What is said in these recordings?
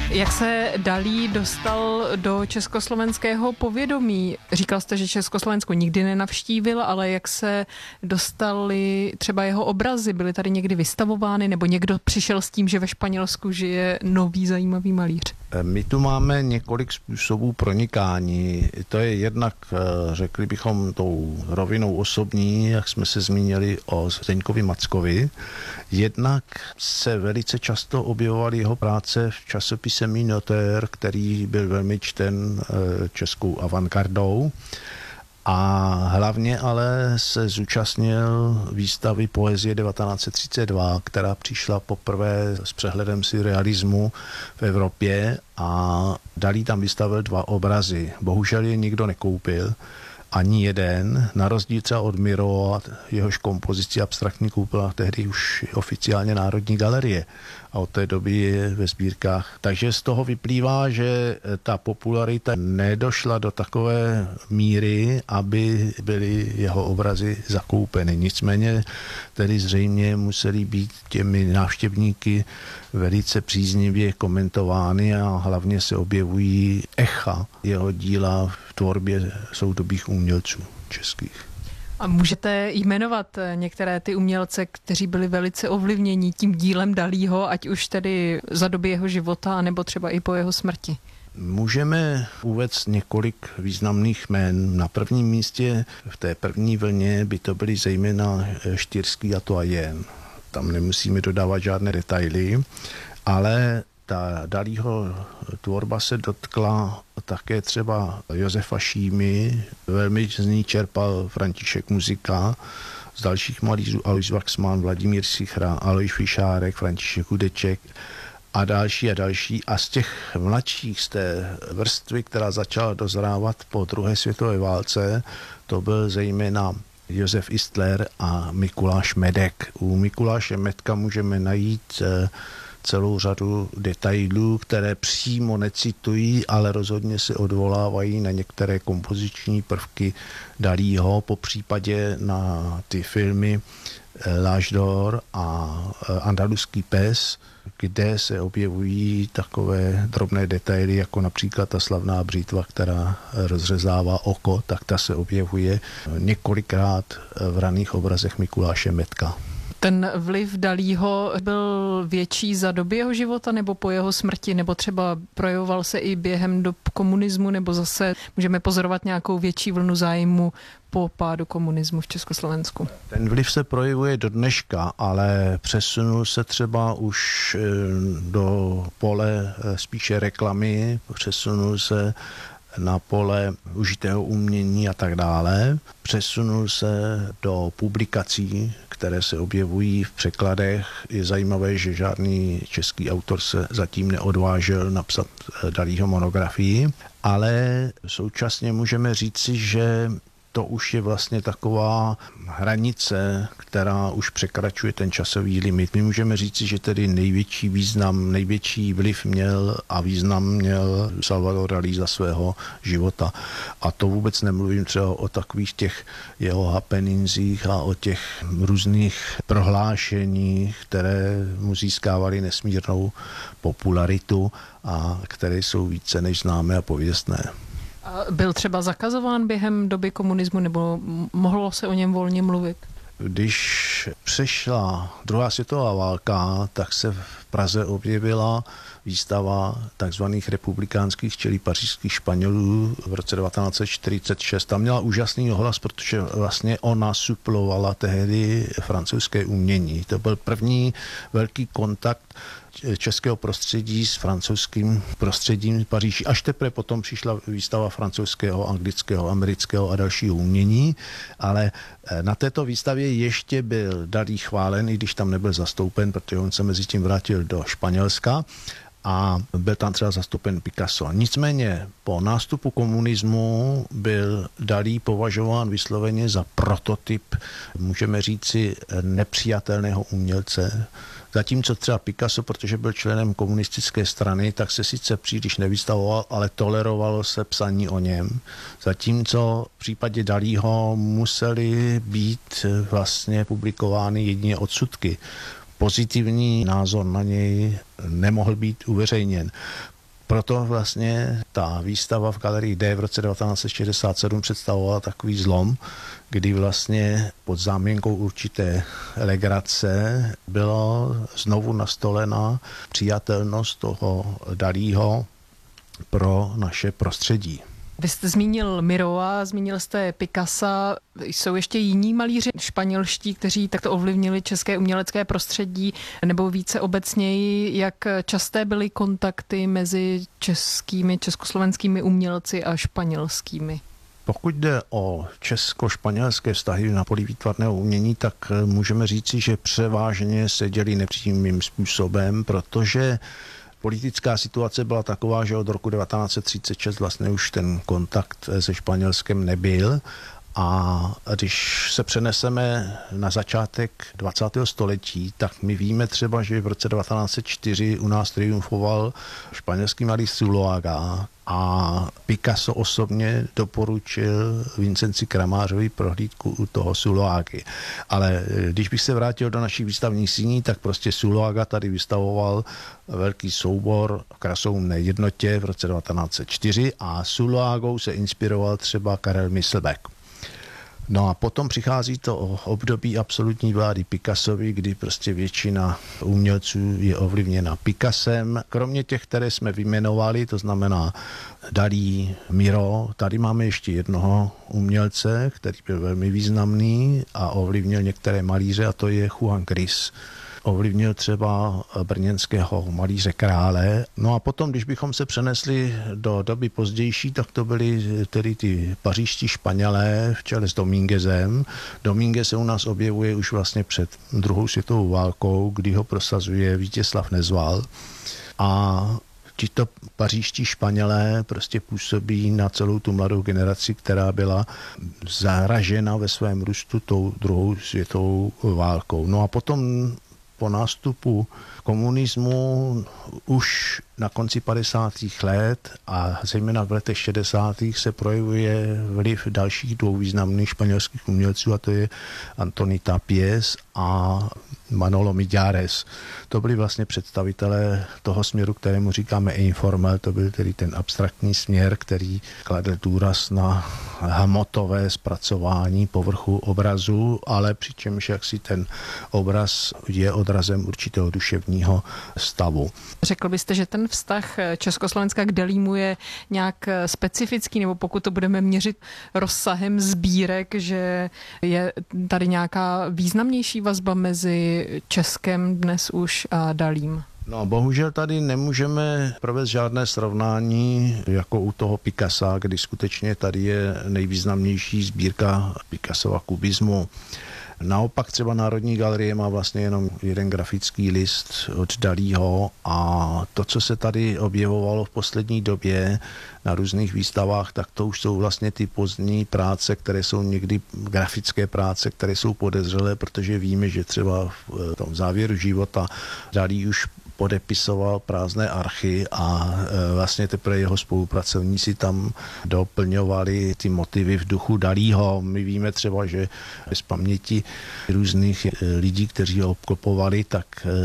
Jak se Dalí dostal do československého povědomí? Říkal jste, že Československo nikdy nenavštívil, ale jak se dostaly třeba jeho obrazy? Byly tady někdy vystavovány, nebo někdo přišel s tím, že ve Španělsku žije nový zajímavý malíř? My tu máme několik způsobů pronikání. To je jednak, řekli bychom, tou rovinou osobní, jak jsme se zmínili o Zdeňkovi Mackovi. Jednak se velice často objevovaly jeho práce v časopise Minotaur, který byl velmi čten českou avantgardou. A hlavně ale se zúčastnil výstavy poezie 1932, která přišla poprvé s přehledem surrealismu v Evropě a Dalí tam vystavil 2 obrazy. Bohužel je nikdo nekoupil, ani jeden, na rozdíl třeba od Miró, jehož kompozici abstraktní koupila tehdy už oficiálně Národní galerie a od té doby je ve sbírkách. Takže z toho vyplývá, že ta popularita nedošla do takové míry, aby byly jeho obrazy zakoupeny. Nicméně tedy zřejmě museli být těmi návštěvníky velice příznivě komentovány a hlavně se objevují echa jeho díla v tvorbě soudobých umělců českých. A můžete jmenovat některé ty umělce, kteří byli velice ovlivněni tím dílem Dalího, ať už tedy za doby jeho života, nebo třeba i po jeho smrti? Můžeme uvést několik významných jmen. Na prvním místě v té první vlně by to byly zejména Štýrský a Toyen. Tam nemusíme dodávat žádné detaily, ale ta Dalího tvorba se dotkla také třeba Josefa Šímy, velmi z ní čerpal František Muzika, z dalších malířů Alois Waxman, Vladimír Sichra, Alois Fišárek, František Hudeček a další a další. A z těch mladších, z té vrstvy, která začala dozrávat po druhé světové válce, to byl zejména Josef Istler a Mikuláš Medek. U Mikuláše Medka můžeme najít celou řadu detailů, které přímo necitují, ale rozhodně se odvolávají na některé kompoziční prvky Dalího, po případě na ty filmy L'Âge d'Or a Andaluský pes, kde se objevují takové drobné detaily, jako například ta slavná břitva, která rozřezává oko, tak ta se objevuje několikrát v raných obrazech Mikuláše Medka. Ten vliv Dalího byl větší za doby jeho života nebo po jeho smrti, nebo třeba projevoval se i během dob komunismu, nebo zase můžeme pozorovat nějakou větší vlnu zájmu po pádu komunismu v Československu? Ten vliv se projevuje do dneška, ale přesunul se třeba už do pole spíše reklamy, přesunul se na pole užitého umění a tak dále. Přesunul se do publikací, které se objevují v překladech. Je zajímavé, že žádný český autor se zatím neodvážil napsat Dalího monografii, ale současně můžeme říci, že to už je vlastně taková hranice, která už překračuje ten časový limit. My můžeme říci, že tedy největší význam, největší vliv měl a význam měl Salvador Dalí za svého života. A to vůbec nemluvím třeba o takových těch jeho happeningzích a o těch různých prohlášeních, které mu získávaly nesmírnou popularitu a které jsou více než známé a pověstné. Byl třeba zakazován během doby komunismu, nebo mohlo se o něm volně mluvit? Když přešla druhá světová válka, tak se v Praze objevila výstava takzvaných republikánských, čili pařížských Španělů v roce 1946. Tam měla úžasný ohlas, protože vlastně ona suplovala tehdy francouzské umění. To byl první velký kontakt českého prostředí s francouzským prostředím v Paříži. Až teprve potom přišla výstava francouzského, anglického, amerického a dalšího umění, ale na této výstavě ještě byl Dalí chválen, i když tam nebyl zastoupen, protože on se mezi tím vrátil do Španělska a byl tam třeba zastoupen Picasso. Nicméně po nástupu komunismu byl Dalí považován vysloveně za prototyp, můžeme říci, nepřijatelného umělce. Zatímco třeba Picasso, protože byl členem komunistické strany, tak se sice příliš nevystavoval, ale tolerovalo se psaní o něm. Zatímco v případě Dalího museli být vlastně publikovány jedině odsudky. Pozitivní názor na něj nemohl být uveřejněn. Proto vlastně ta výstava v galerii D v roce 1967 představovala takový zlom, kdy vlastně pod záminkou určité legrace byla znovu nastolena přijatelnost toho Dalího pro naše prostředí. Vy jste zmínil Mirova, zmínil jste Picassa. Jsou ještě jiní malíři španělští, kteří takto ovlivnili české umělecké prostředí, nebo více obecněji, jak časté byly kontakty mezi československými umělci a španělskými? Pokud jde o česko-španělské vztahy na poli výtvarného umění, tak můžeme říci, že převážně se dělí nepřímým způsobem, protože politická situace byla taková, že od roku 1936 vlastně už ten kontakt se Španělskem nebyl. A když se přeneseme na začátek 20. století, tak my víme třeba, že v roce 1904 u nás triumfoval španělský malíř Zuloaga a Picasso osobně doporučil Vincenci Kramářovi prohlídku u toho Zuloagy. Ale když bych se vrátil do našich výstavních síní, tak prostě Zuloaga tady vystavoval velký soubor v Krasoumné jednotě v roce 1904 a Zuloagou se inspiroval třeba Karel Myslbek. No a potom přichází to období absolutní vlády Picassovy, kdy prostě většina umělců je ovlivněna Picassem. Kromě těch, které jsme vyjmenovali, to znamená Dalí, Miro, tady máme ještě jednoho umělce, který byl velmi významný a ovlivnil některé malíře, a to je Juan Gris. Ovlivnil třeba brněnského malíře Krále. No a potom, když bychom se přenesli do doby pozdější, tak to byli tedy ty pařížští Španělé v čele s Dominguezem. Dominguez se u nás objevuje už vlastně před druhou světovou válkou, kdy ho prosazuje Vítězslav Nezval. A tito pařížští Španělé prostě působí na celou tu mladou generaci, která byla zaražena ve svém růstu tou druhou světovou válkou. No a potom po nástupu komunismu už na konci 50. let a zejména v letech 60. se projevuje vliv dalších dvou významných španělských umělců, a to je Antoni Tapies a Manolo Millares. To byli vlastně představitelé toho směru, kterému říkáme informal, to byl tedy ten abstraktní směr, který kladl důraz na hmotové zpracování povrchu obrazu, ale přičemž jaksi ten obraz je odrazem určitého duševního stavu. Řekl byste, že ten vztah Československa k Dalímu je nějak specifický, nebo pokud to budeme měřit rozsahem sbírek, že je tady nějaká významnější vazba mezi Českem dnes už a Dalím? No, bohužel tady nemůžeme provést žádné srovnání jako u toho Picassa, kdy skutečně tady je nejvýznamnější sbírka Picassova kubismu. Naopak třeba Národní galerie má vlastně jenom jeden grafický list od Dalího a to, co se tady objevovalo v poslední době na různých výstavách, tak to už jsou vlastně ty pozdní práce, které jsou někdy grafické práce, které jsou podezřelé, protože víme, že třeba v tom závěru života Dalí už podepisoval prázdné archy a vlastně teprve jeho spolupracovníci tam doplňovali ty motivy v duchu Dalího. My víme třeba, že z paměti různých lidí, kteří ho obklopovali, tak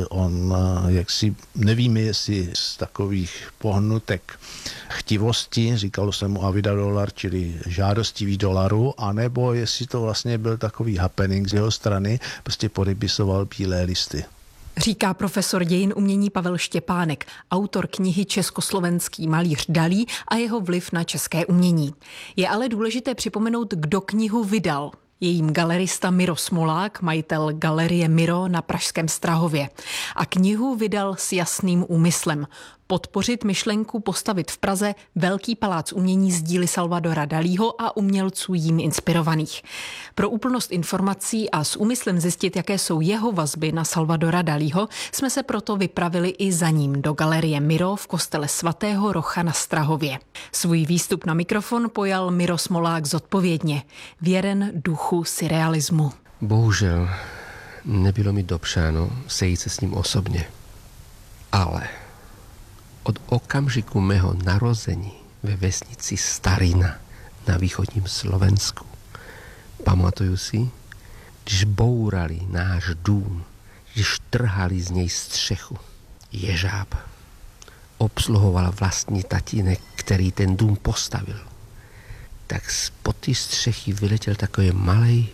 on jaksi nevíme, jestli z takových pohnutek chtivosti, říkalo se mu avida dolar, čili žádostivý dolaru, anebo jestli to vlastně byl takový happening z jeho strany, prostě podepisoval bílé listy. Říká profesor dějin umění Pavel Štěpánek, autor knihy Československý malíř Dalí a jeho vliv na české umění. Je ale důležité připomenout, kdo knihu vydal. Je jím galerista Miro Smolák, majitel galerie Miro na pražském Strahově. A knihu vydal s jasným úmyslem. Podpořit myšlenku postavit v Praze velký palác umění z díly Salvadora Dalího a umělců jím inspirovaných. Pro úplnost informací a s úmyslem zjistit, jaké jsou jeho vazby na Salvadora Dalího, jsme se proto vypravili i za ním do galerie Miro v kostele svatého Rocha na Strahově. Svůj výstup na mikrofon pojal Miro Smolák zodpovědně, věren duchu surrealismu. Bohužel nebylo mi dopřáno sejít se s ním osobně, ale od okamžiku mého narození ve vesnici Starina na východním Slovensku pamatuju si, když bourali náš dům, když trhali z něj střechu ježáb. obsluhoval vlastní tatínek, který ten dům postavil. Tak spod té střechy vyletěl takový malej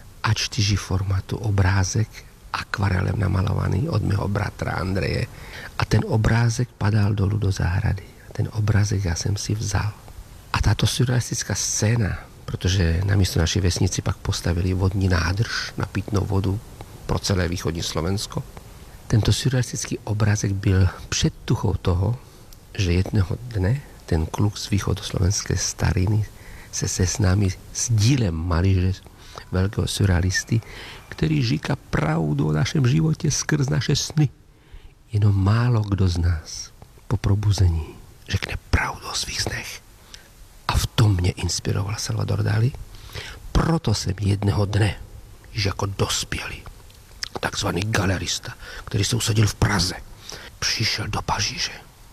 A4 formátu obrázek akvarelem namalovaný od mého bratra Andreje. A ten obrázek padal dolů do zahrady. Ten obrázek já jsem si vzal. A tato surrealistická scéna, protože na místo naší vesnici pak postavili vodní nádrž na pitnou vodu pro celé východní Slovensko. Tento surrealistický obrázek byl předtuchou toho, že jednoho dne ten kluk z východoslovenské stariny se seznámí s dílem malíře velkého surrealisty, který říká pravdu o našem životě skrz naše sny. Jenom málo kdo z nás po probuzení řekne pravdu o svých snech. A v tom mě inspiroval Salvador Dalí. Proto jsem jednoho dne, již jako dospělý, takzvaný galerista, který se usadil v Praze, přišel do Paříže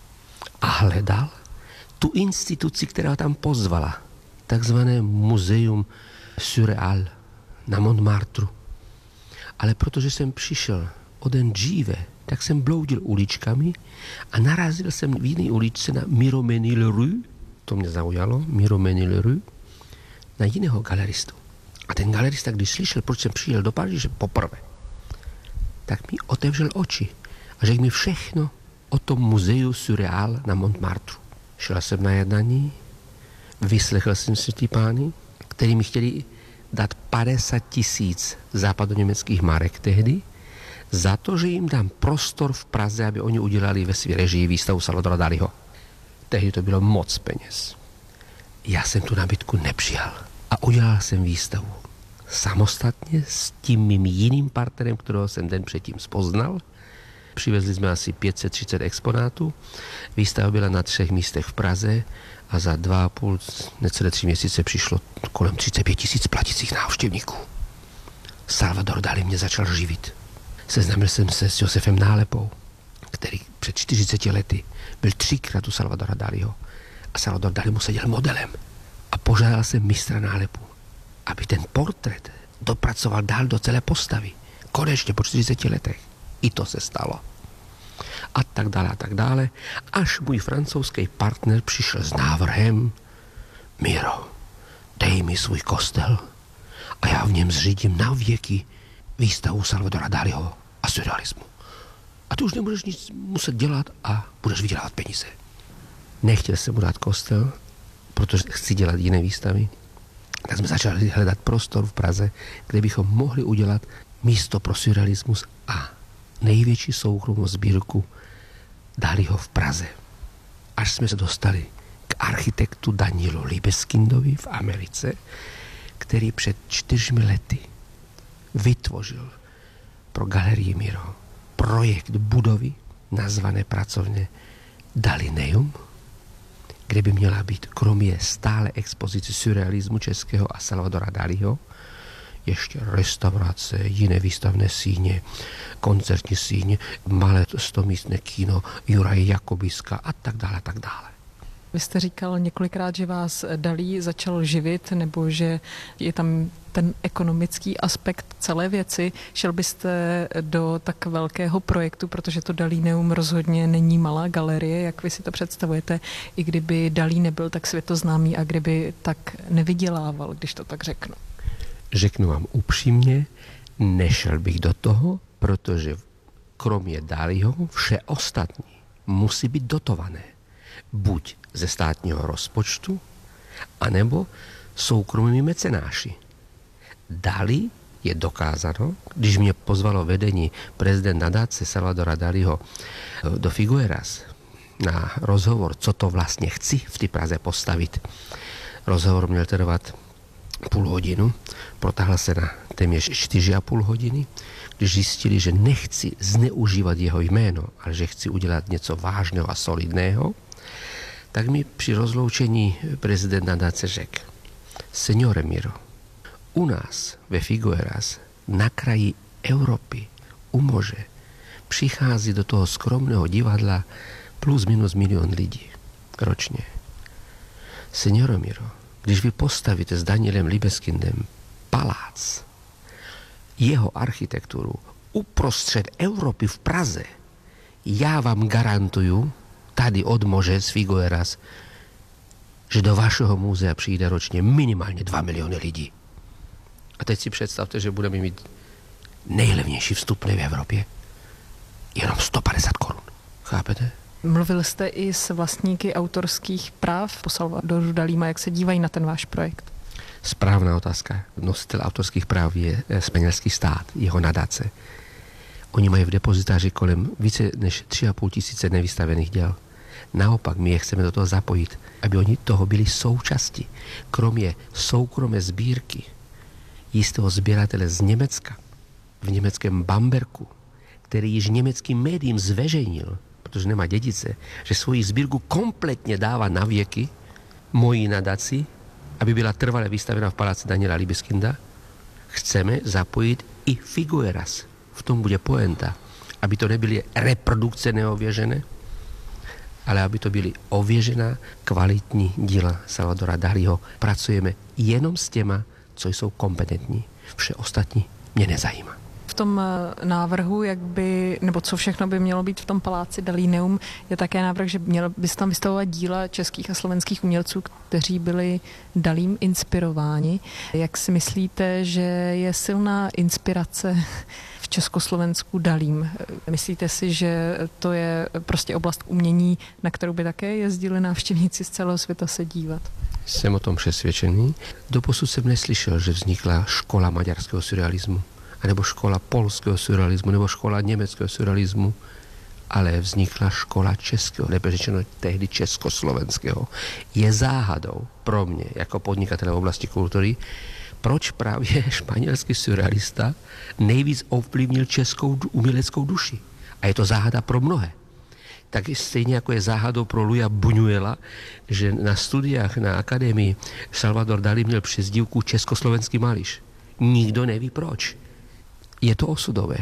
a hledal tu instituci, která tam pozvala, takzvané Muzeum Surreal na Montmartru. Ale protože jsem přišel o den dříve, tak jsem bloudil uličkami a narazil jsem v jiné uličce na Miromesnil-Rue, to mě zaujalo, Miromesnil-Rue, na jiného galeristu. A ten galerista, když slyšel, proč jsem přijel do Paříže poprvé, tak mi otevřel oči a řekl mi všechno o tom muzeu Surreal na Montmartru. Šel jsem na jednání, vyslechl jsem si ty pány, který mi chtěli dát 50 000 západoněmeckých marek tehdy, za to, že jim dám prostor v Praze, aby oni udělali ve své režii výstavu Salvadora Dalího. Tehdy to bylo moc peněz. Já jsem tu nabídku nepřijal a udělal jsem výstavu samostatně s tím mým jiným partnerem, kterého jsem den předtím spoznal. Přivezli jsme asi 530 exponátů. Výstava byla na 3 místech v Praze a za 2,5, necelé 3 měsíce přišlo kolem 35 000 platících návštěvníků. Salvador Dalí mě začal živit. Seznámil jsem se s Josefem Nálepou, který před 40 lety byl 3krát u Salvadora Dalího a Salvador Dalí mu seděl modelem. A požádal jsem mistra Nálepu, aby ten portrét dopracoval dál do celé postavy. Konečně po 40 letech. I to se stalo. A tak dále, až můj francouzský partner přišel s návrhem: Miro, dej mi svůj kostel a já v něm zřídím na věky výstavu Salvadora Dalího a surrealismu. A ty už nebudeš nic muset dělat a budeš vydělávat peníze. Nechtěl jsem mu dát kostel, protože chci dělat jiné výstavy. Tak jsme začali hledat prostor v Praze, kde bychom mohli udělat místo pro surrealismus a největší soukromou sbírku Dalího v Praze. Až jsme se dostali k architektu Danielu Libeskindovi v Americe, který před 4 lety vytvořil pro Galerii Miro projekt budovy nazvané pracovně Dalineum, kde by měla být kromě stále expozice surrealismu českého a Salvadora Dalího ještě restaurace, jiné výstavné síně, koncertní síně, malé 100místné kino Juraje Jakobiska a tak dále, a tak dále. Vy jste říkal několikrát, že vás Dalí začal živit, nebo že je tam ten ekonomický aspekt celé věci. Šel byste do tak velkého projektu, protože to Dalineum rozhodně není malá galerie, jak vy si to představujete, i kdyby Dalí nebyl tak světoznámý a kdyby tak nevydělával, když to tak řeknu. Řeknu vám upřímně, nešel bych do toho, protože kromě Dalího vše ostatní musí být dotované. Buď ze státního rozpočtu, anebo soukromými mecenáši. Dalí je dokázáno, když mě pozvalo vedení prezident nadace Salvadora Dalího do Figueras na rozhovor, co to vlastně chci v té Praze postavit. Rozhovor měl trvat půl hodinu, protáhla se na téměř 4,5 hodiny, když zjistili, že nechci zneužívat jeho jméno, ale že chci udělat něco vážného a solidného, tak mi při rozloučení prezident nadace řekl: Signore Miro, u nás ve Figueras na kraji Evropy u moře přichází do toho skromného divadla plus minus 1 000 000 lidí ročně. Signore Miro, když vy postavíte s Danielem Libeskindem palác, jeho architekturu uprostřed Evropy v Praze, já vám garantuju tady odmože z Figueras, že do vašeho muzea přijde ročně minimálně 2 miliony lidí. A teď si představte, že budeme mít nejlevnější vstupné v Evropě. Jenom 150 korun. Chápete? Mluvil jste i s vlastníky autorských práv po Salvadoru Dalíma, jak se dívají na ten váš projekt? Správná otázka. Nositel autorských práv je španělský stát, jeho nadace. Oni mají v depozitáři kolem více než 3,5 tisíce nevystavených děl. Naopak, my je chceme do toho zapojit, aby oni toho byli součástí. Kromě soukromé sbírky jistého sběratele z Německa, v německém Bamberku, který již německým médiím zveřejnil, protože nemá dědice, že svoji sbírku kompletně dává na věky mojí nadaci, aby byla trvale vystavena v paláci Daniela Libeskinda, chceme zapojit i Figueras. V tom bude poenta, aby to nebyly reprodukce neověřené, ale aby to byly ověřená kvalitní díla Salvadora Dalího. Pracujeme jenom s těma, co jsou kompetentní. Vše ostatní mě nezajímá. V tom návrhu, nebo co všechno by mělo být v tom paláci Dalíneum, je také návrh, že měl by se tam vystavovat díla českých a slovenských umělců, kteří byli Dalím inspirováni. Jak si myslíte, že je silná inspirace v Československu Dalím? Myslíte si, že to je prostě oblast umění, na kterou by také jezdili návštěvníci z celého světa se dívat? Jsem o tom přesvědčený. Doposud jsem neslyšel, že vznikla škola maďarského surrealismu, anebo škola polského surrealismu, nebo škola německého surrealismu, ale vznikla škola českého, lépe řečeno tehdy československého. Je záhadou pro mě, jako podnikatele v oblasti kultury, proč právě španělský surrealista nejvíc ovlivnil českou uměleckou duši. A je to záhada pro mnohé. Tak stejně jako je záhadou pro Luisa Buñuela, že na studiách na akademii Salvador Dalí měl přezdívku československý malíř. Nikdo neví proč. Je to osudové.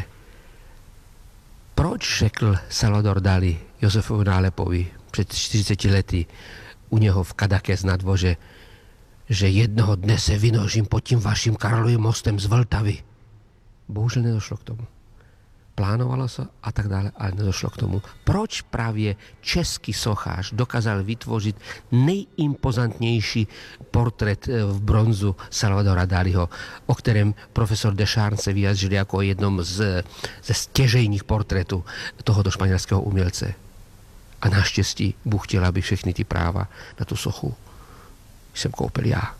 Proč řekl Salvador Dalí Josefovi Nálepovi před 40 lety u něho v Kadakes na dvoře, že jednoho dne se vynožím pod tím vaším Karlovým mostem z Vltavy? Bohužel nedošlo k tomu. Plánovalo se a tak dále, ale nedošlo k tomu. Proč právě český sochař dokázal vytvořit nejimpozantnější portrét v bronzu Salvadora Dalího, o kterém profesor Deschamps se vyjádřil jako o jednom ze stěžejních portrétů tohoto španělského umělce. A naštěstí Bůh chtěl, aby všechny ty práva na tu sochu jsem koupil já.